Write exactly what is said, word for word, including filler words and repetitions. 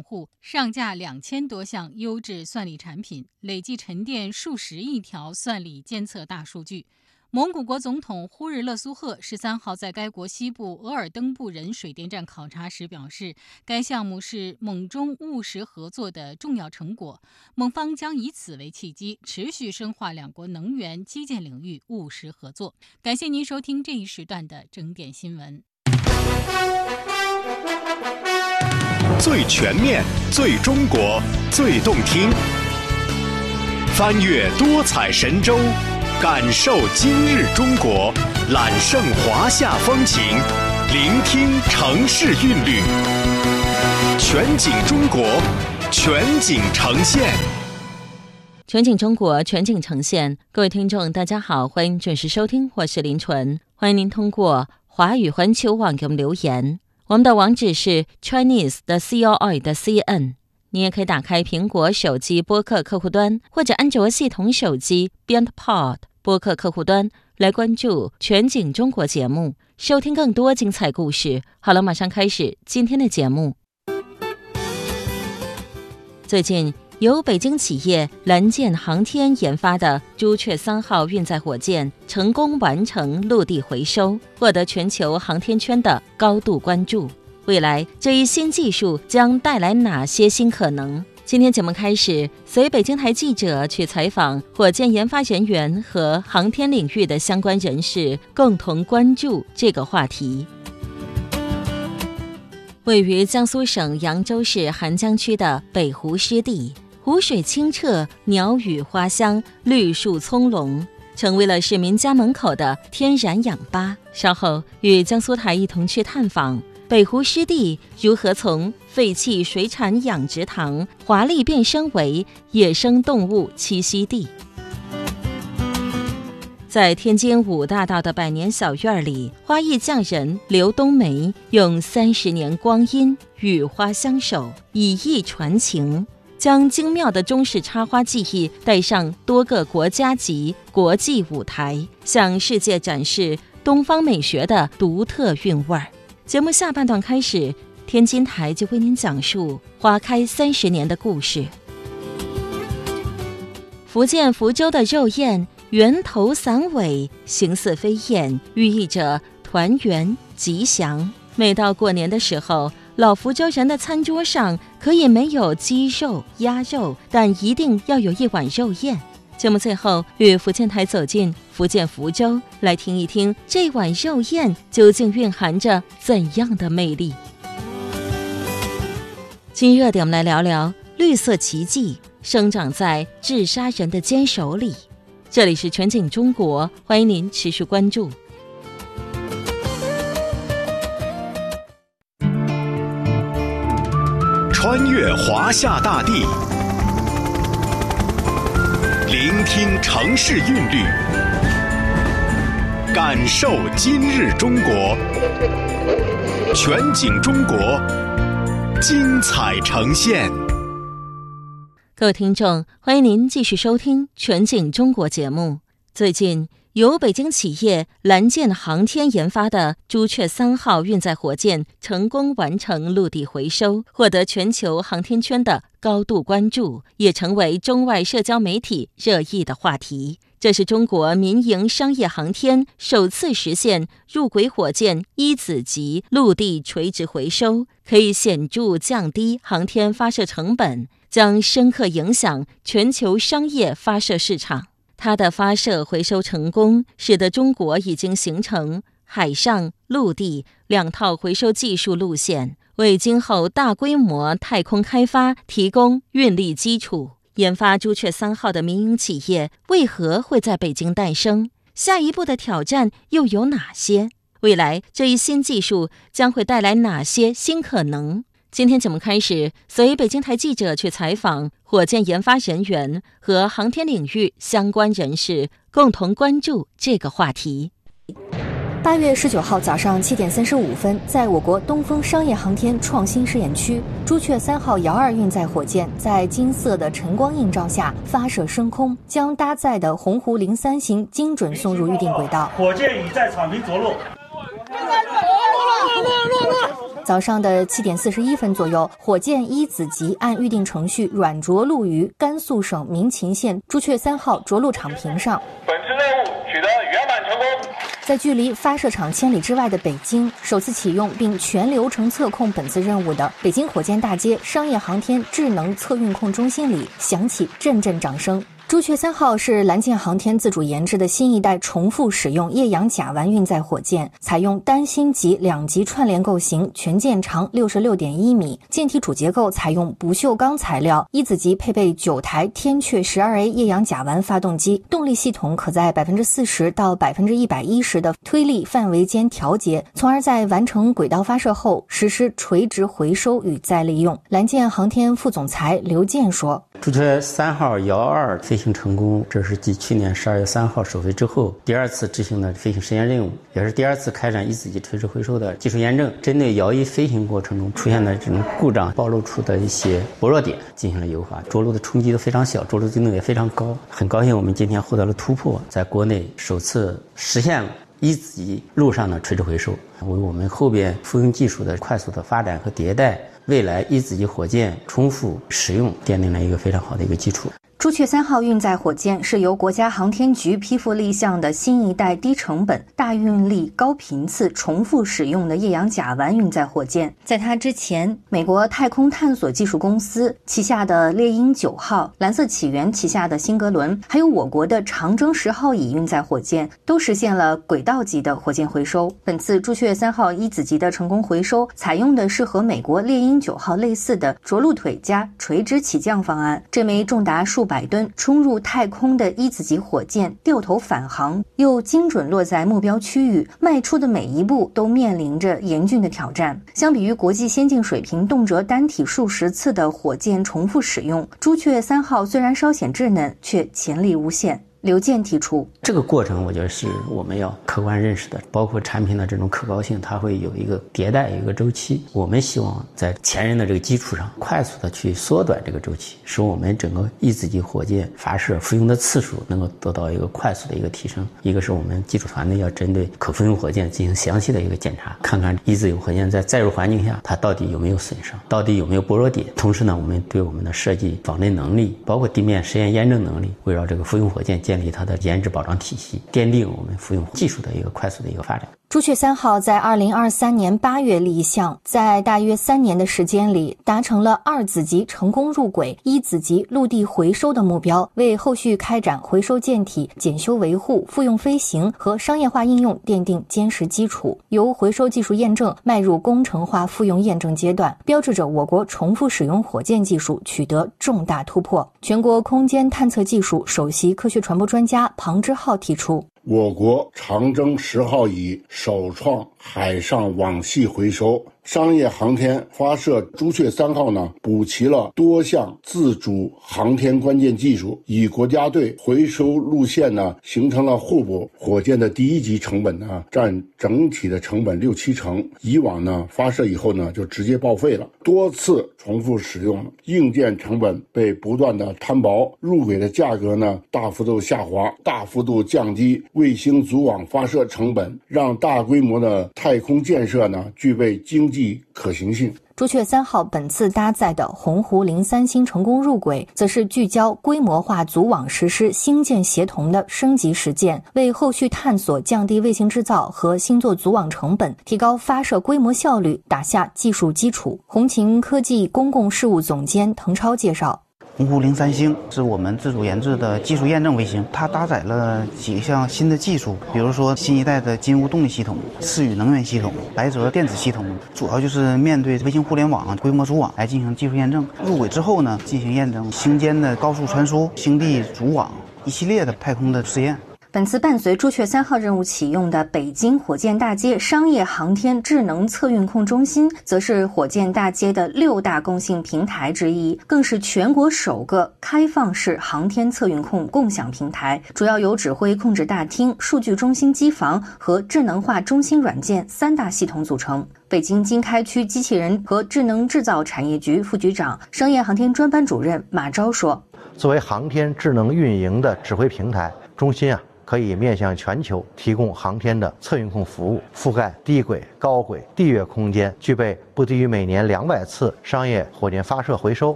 户，上架两千多项优质算力产品，累计沉淀数十亿条算力监测大数据。蒙古国总统呼日勒苏赫十三号在该国西部额尔登布仁水电站考察时表示，该项目是蒙中务实合作的重要成果，蒙方将以此为契机，持续深化两国能源、基建领域务实合作。感谢您收听这一时段的整点新闻。 最全面、最中国、最动听，翻越多彩神州，感受今日中国，揽胜华夏风情，聆听城市韵律，全景中国，全景呈现。 全景中国，全景呈现。各位听众大家好，欢迎准时收听，我是林纯。欢迎您通过华语环球网给我们留言，我们的网址是 Chinese 的 C O I 的 C N。 你也可以打开苹果手机播客客户端或者安卓系统手机 BeyondPod 播客客户端来关注全景中国节目，收听更多精彩故事。好了，马上开始今天的节目。最近由北京企业蓝箭航天研发的朱雀三号运载火箭成功完成陆地回收，获得全球航天圈的高度关注。未来这一新技术将带来哪些新可能？今天节目开始，随北京台记者去采访火箭研发人员和航天领域的相关人士，共同关注这个话题。位于江苏省扬州市邗江区的北湖湿地，湖水清澈，鸟语花香，绿树葱茏，成为了市民家门口的天然氧吧。稍后与江苏台一同去探访北湖湿地如何从废弃水产养殖塘华丽变身为野生动物栖息地。在天津五大道的百年小院里，花艺匠人刘冬梅用三十年光阴与花相守，以艺传情，将精妙的中式插花技艺带上多个国家级国际舞台，向世界展示东方美学的独特韵味儿。节目下半段开始，天津台就为您讲述花开三十年的故事。福建福州的肉燕圆头散尾，形似飞燕，寓意着团圆吉祥。每到过年的时候，老福州人的餐桌上可以没有鸡肉、鸭肉，但一定要有一碗肉燕。节目最后与福建台走进福建福州，来听一听这碗肉燕究竟蕴含着怎样的魅力。今热点我们来聊聊绿色奇迹生长在治沙人的坚守里。这里是全景中国，欢迎您持续关注。 穿越华夏大地，聆听城市韵律，感受今日中国，全景中国，精彩呈现。 各位听众，欢迎您继续收听全景中国节目。最近由北京企业蓝箭航天研发的朱雀三号运载火箭成功完成陆地回收，获得全球航天圈的高度关注，也成为中外社交媒体热议的话题。这是中国民营商业航天首次实现入轨火箭一子级陆地垂直回收，可以显著降低航天发射成本，将深刻影响全球商业发射市场。它的发射回收成功，使得中国已经形成海上、陆地两套回收技术路线，为今后大规模太空开发提供运力基础。研发朱雀三号的民营企业为何会在北京诞生？下一步的挑战又有哪些？未来这一新技术将会带来哪些新可能？今天节目开始，随北京台记者去采访火箭研发人员和航天领域相关人士，共同关注这个话题。 八月十九号早上七点三十五分，在我国东风商业航天创新试验区，朱雀三号遥二运载火箭在金色的晨光映照下发射升空，将搭载的鸿鹄零三型精准送入预定轨道。 火箭已在场坪着陆。 早上的七点四十一分左右，火箭一子级按预定程序软着陆于甘肃省民勤县朱雀三号着陆场坪上。 本次任务取得圆满成功。 在距离发射场千里之外的北京，首次启用并全流程测控本次任务的北京火箭大街商业航天智能测运控中心里响起阵阵掌声。朱雀三号是蓝箭航天自主研制的新一代重复使用液氧甲烷运载火箭，采用单星级两级串联构型，全舰长 六十六点一米，舰体主结构采用不锈钢材料，一子级配备九台天阙 十二 A 液氧甲烷发动机，动力系统可在 百分之四十 到 百分之一百一十 的推力范围间调节，从而在完成轨道发射后实施垂直回收与再利用。蓝箭航天副总裁刘健说， 朱雀三号遥二飞行成功，这是继去年十二月三号首飞之后第二次执行的飞行实验任务，也是第二次开展一子级垂直回收的技术验证。针对遥一飞行过程中出现的这种故障暴露出的一些薄弱点进行了优化，着陆的冲击都非常小，着陆精度也非常高。很高兴我们今天获得了突破，在国内首次实现了一子级陆上的垂直回收，为我们后边复用技术的快速的发展和迭代，未来一子级火箭重复使用奠定了一个非常好的一个基础。 朱雀三号运载火箭是由国家航天局批复立项的新一代低成本、大运力、高频次、重复使用的液氧甲烷运载火箭。在它之前，美国太空探索技术公司旗下的猎鹰九号、蓝色起源旗下的辛格伦，还有我国的长征十号乙运载火箭，都实现了轨道级的火箭回收。本次朱雀三号一子级的成功回收，采用的是和美国猎鹰九号类似的着陆腿加垂直起降方案。这枚重达数百吨冲入太空的一子级火箭掉头返航，又精准落在目标区域，迈出的每一步都面临着严峻的挑战。相比于国际先进水平动辄单体数十次的火箭重复使用，朱雀三号虽然稍显稚嫩，却潜力无限。刘健提出， 这个过程我觉得是我们要客观认识的，包括产品的这种可靠性，它会有一个迭代，有一个周期。我们希望在前人的这个基础上，快速的去缩短这个周期，使我们整个一子级火箭发射复用的次数能够得到一个快速的一个提升。一个是我们技术团队要针对可复用火箭进行详细的一个检查，看看一子级火箭在载入环境下它到底有没有损伤，到底有没有薄弱点。同时呢，我们对我们的设计仿真能力，包括地面实验验证能力，围绕这个复用火箭建立它的研制保障体系，奠定我们复用技术的一个快速的一个发展。 朱雀三号在二零二三年八月立项，在大约三年的时间里，达成了二子级成功入轨、一子级陆地回收的目标，为后续开展回收舰体检修维护、复用飞行和商业化应用奠定坚实基础。由回收技术验证迈入工程化复用验证阶段，标志着我国重复使用火箭技术取得重大突破。全国空间探测技术首席科学传播专家庞之浩提出， 我国长征十号乙首创海上网系回收，商业航天发射朱雀三号呢，补齐了多项自主航天关键技术，与国家队回收路线呢形成了互补。火箭的第一级成本呢占整体的成本六七成，以往呢发射以后呢就直接报废了，多次重复使用，硬件成本被不断的摊薄，入轨的价格呢大幅度下滑，大幅度降低卫星组网发射成本，让大规模的太空建设呢具备经济可行性。 朱雀三号本次搭载的鸿鹄零三星成功入轨，则是聚焦规模化组网实施星舰协同的升级实践，为后续探索降低卫星制造和星座组网成本，提高发射规模效率打下技术基础。红擎科技公共事务总监滕超介绍， 鸿鹄零三星是我们自主研制的技术验证卫星，它搭载了几项新的技术，比如说新一代的金乌动力系统、思宇能源系统、白泽电子系统，主要就是面对卫星互联网规模组网来进行技术验证。入轨之后呢，进行验证星间的高速传输、星地组网一系列的太空的试验。 本次伴随朱雀三号任务启用的北京火箭大街商业航天智能测运控中心，则是火箭大街的六大共性平台之一，更是全国首个开放式航天测运控共享平台，主要由指挥控制大厅、数据中心机房和智能化中心软件三大系统组成。北京经开区机器人和智能制造产业局副局长、商业航天专班主任马钊说， 作为航天智能运营的指挥平台中心啊， 可以面向全球提供航天的测运控服务，覆盖低轨、高轨、地月空间，具备不低于每年两百次商业火箭发射回收